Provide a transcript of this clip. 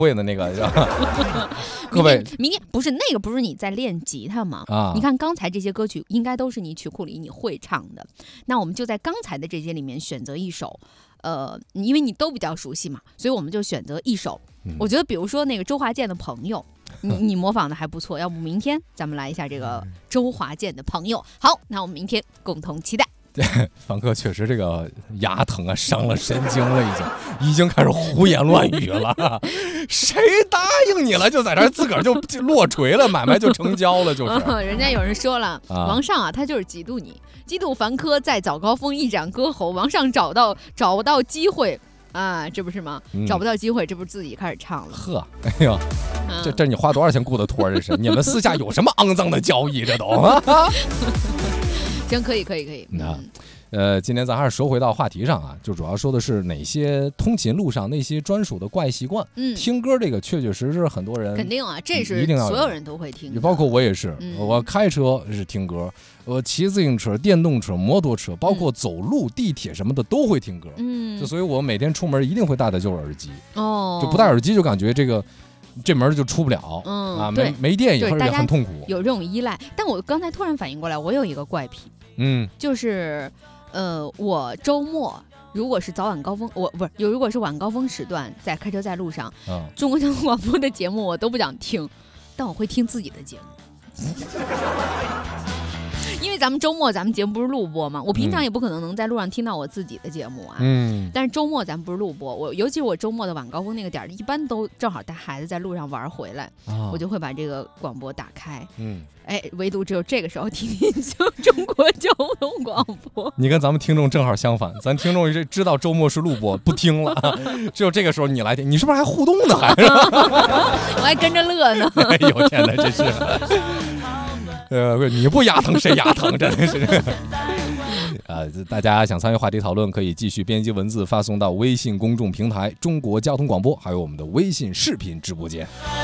会的那个，各位， 明天不是那个，不是你在练吉他吗？ 啊， 你看刚才这些歌曲应该都是你曲库里你会唱的，那我们就在刚才的这些里面选择一首，因为你都比较熟悉嘛，所以我们就选择一首。我觉得比如说那个周华健的朋友，你模仿的还不错，要不明天咱们来一下这个周华健的朋友。好，那我们明天共同期待。 对，凡哥确实这个牙疼啊，伤了神经了，已经开始胡言乱语了。谁答应你了，就在这儿自个儿就落锤了，买卖就成交了，就是。 人家有人说了，王上啊，他就是嫉妒你，嫉妒凡科在早高峰一展歌喉，王上找不到机会啊，这不是吗？找不到机会，这不是自己开始唱了？ 呵，哎呦，这你花多少钱雇的托儿？这是你们私下有什么肮脏的交易？这都啊。 行，可以。 今天咱还是说回到话题上啊，就主要说的是哪些通勤路上那些专属的怪习惯。听歌这个确实是很多人肯定啊，这是所有人都会听， 也包括我也是。我开车是听歌，我骑自行车、电动车、摩托车，包括走路、地铁什么的都会听歌。就所以我每天出门一定会戴的就是耳机。就不戴耳机就感觉这门就出不了。没电也很痛苦， 有这种依赖。但我刚才突然反应过来，我有一个怪癖。就是我周末如果是早晚高峰，如果是晚高峰时段，在开车在路上，中国交通广播的节目我都不想听，但我会听自己的节目。因为咱们周末咱们节目不是录播吗？我平常也不可能在路上听到我自己的节目啊。但是周末咱们不是录播，尤其是我周末的晚高峰那个点，一般都正好带孩子在路上玩回来，我就会把这个广播打开。唯独只有这个时候听中国交通广播。 你跟咱们听众正好相反，咱听众知道周末是录播不听了，只有这个时候你来听，你是不是还互动呢？还是我还跟着乐呢。 哎呦天哪，真是。你不牙疼谁牙疼？真的是。大家想参与话题讨论，可以继续编辑文字发送到微信公众平台中国交通广播，还有我们的微信视频直播间。